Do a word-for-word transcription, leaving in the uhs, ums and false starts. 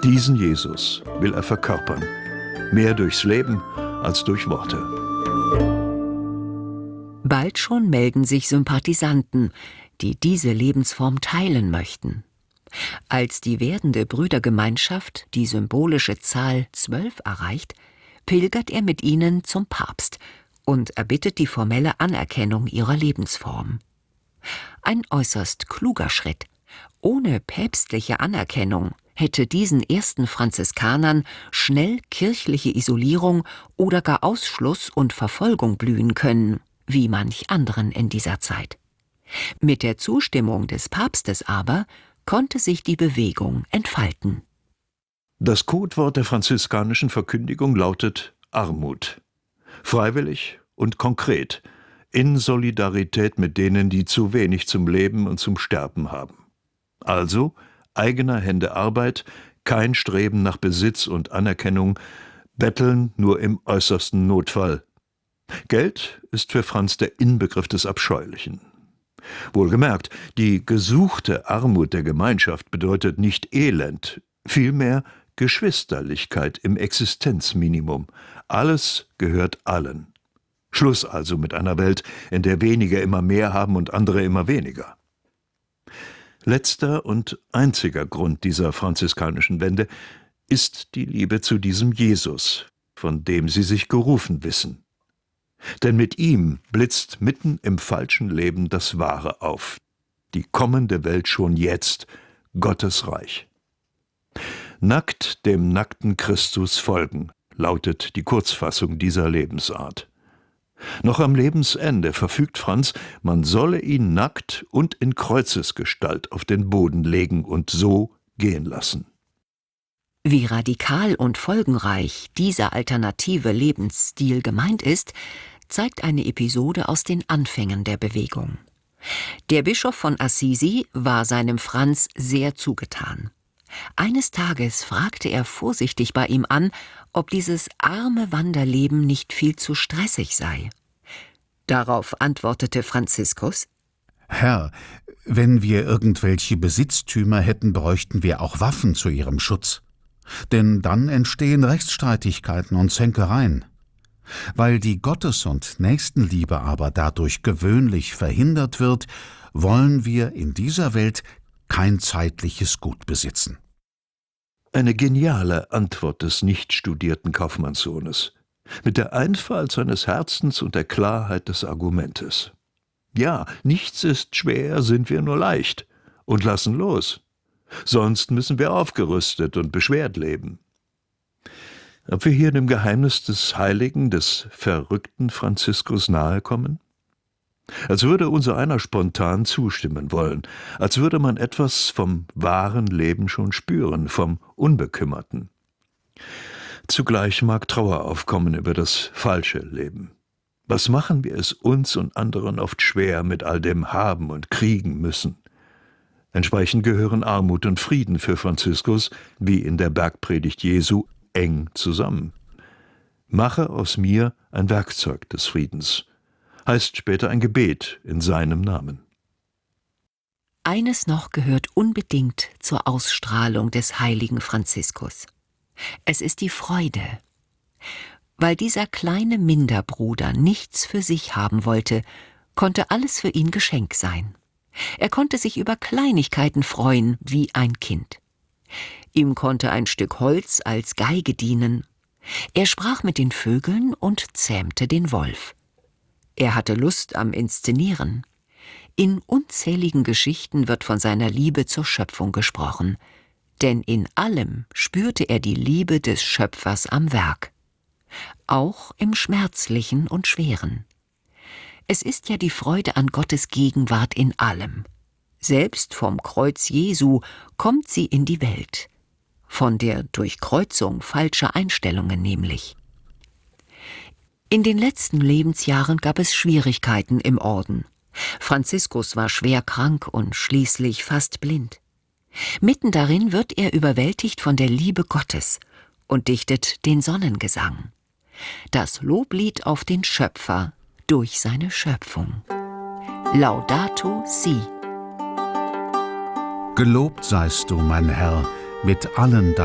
Diesen Jesus will er verkörpern, mehr durchs Leben als durch Worte. Bald schon melden sich Sympathisanten, die diese Lebensform teilen möchten. Als die werdende Brüdergemeinschaft die symbolische Zahl zwölf erreicht, pilgert er mit ihnen zum Papst und erbittet die formelle Anerkennung ihrer Lebensform. Ein äußerst kluger Schritt. Ohne päpstliche Anerkennung hätte diesen ersten Franziskanern schnell kirchliche Isolierung oder gar Ausschluss und Verfolgung blühen können, wie manch anderen in dieser Zeit. Mit der Zustimmung des Papstes aber konnte sich die Bewegung entfalten. Das Codewort der franziskanischen Verkündigung lautet Armut. Freiwillig und konkret, in Solidarität mit denen, die zu wenig zum Leben und zum Sterben haben. Also eigener Hände Arbeit, kein Streben nach Besitz und Anerkennung, Betteln nur im äußersten Notfall. Geld ist für Franz der Inbegriff des Abscheulichen. Wohlgemerkt, die gesuchte Armut der Gemeinschaft bedeutet nicht Elend, vielmehr Geschwisterlichkeit im Existenzminimum. Alles gehört allen. Schluss also mit einer Welt, in der wenige immer mehr haben und andere immer weniger. Letzter und einziger Grund dieser franziskanischen Wende ist die Liebe zu diesem Jesus, von dem sie sich gerufen wissen. Denn mit ihm blitzt mitten im falschen Leben das Wahre auf, die kommende Welt schon jetzt, Gottes Reich. Nackt dem nackten Christus folgen, lautet die Kurzfassung dieser Lebensart. Noch am Lebensende verfügt Franz, man solle ihn nackt und in Kreuzesgestalt auf den Boden legen und so gehen lassen. Wie radikal und folgenreich dieser alternative Lebensstil gemeint ist, zeigt eine Episode aus den Anfängen der Bewegung. Der Bischof von Assisi war seinem Franz sehr zugetan. Eines Tages fragte er vorsichtig bei ihm an, ob dieses arme Wanderleben nicht viel zu stressig sei. Darauf antwortete Franziskus: »Herr, wenn wir irgendwelche Besitztümer hätten, bräuchten wir auch Waffen zu ihrem Schutz. Denn dann entstehen Rechtsstreitigkeiten und Zänkereien. Weil die Gottes- und Nächstenliebe aber dadurch gewöhnlich verhindert wird, wollen wir in dieser Welt kein zeitliches Gut besitzen.« Eine geniale Antwort des nicht studierten Kaufmannssohnes, mit der Einfalt seines Herzens und der Klarheit des Argumentes. Ja, nichts ist schwer, sind wir nur leicht und lassen los. Sonst müssen wir aufgerüstet und beschwert leben. Ob wir hier dem Geheimnis des Heiligen, des verrückten Franziskus nahe kommen? Als würde unser einer spontan zustimmen wollen, als würde man etwas vom wahren Leben schon spüren, vom Unbekümmerten. Zugleich mag Trauer aufkommen über das falsche Leben. Was machen wir es uns und anderen oft schwer mit all dem Haben und Kriegen müssen? Entsprechend gehören Armut und Frieden für Franziskus, wie in der Bergpredigt Jesu, eng zusammen. Mache aus mir ein Werkzeug des Friedens, heißt später ein Gebet in seinem Namen. Eines noch gehört unbedingt zur Ausstrahlung des heiligen Franziskus. Es ist die Freude. Weil dieser kleine Minderbruder nichts für sich haben wollte, konnte alles für ihn Geschenk sein. Er konnte sich über Kleinigkeiten freuen wie ein Kind. Ihm konnte ein Stück Holz als Geige dienen. Er sprach mit den Vögeln und zähmte den Wolf. Er hatte Lust am Inszenieren. In unzähligen Geschichten wird von seiner Liebe zur Schöpfung gesprochen, denn in allem spürte er die Liebe des Schöpfers am Werk. Auch im Schmerzlichen und Schweren. Es ist ja die Freude an Gottes Gegenwart in allem. Selbst vom Kreuz Jesu kommt sie in die Welt. Von der Durchkreuzung falscher Einstellungen nämlich. In den letzten Lebensjahren gab es Schwierigkeiten im Orden. Franziskus war schwer krank und schließlich fast blind. Mitten darin wird er überwältigt von der Liebe Gottes und dichtet den Sonnengesang. Das Loblied auf den Schöpfer durch seine Schöpfung. Laudato si. Gelobt seist du, mein Herr, mit allen deinen